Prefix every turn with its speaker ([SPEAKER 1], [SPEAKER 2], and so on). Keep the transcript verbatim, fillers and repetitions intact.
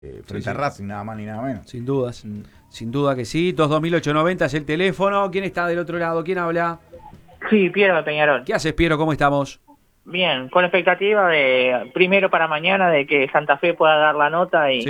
[SPEAKER 1] eh, frente
[SPEAKER 2] sí,
[SPEAKER 1] a
[SPEAKER 2] sí.
[SPEAKER 1] Racing, nada más ni nada menos.
[SPEAKER 2] Sin dudas.
[SPEAKER 1] Mm.
[SPEAKER 2] Sin duda que sí. dos dos mil ochocientos noventa es el teléfono. ¿Quién está del otro lado? ¿Quién habla?
[SPEAKER 3] Sí, Piero de Peñarol.
[SPEAKER 2] ¿Qué haces, Piero? ¿Cómo estamos?
[SPEAKER 3] Bien, con expectativa de primero para mañana de que Santa Fe pueda dar la nota y,
[SPEAKER 2] Sí.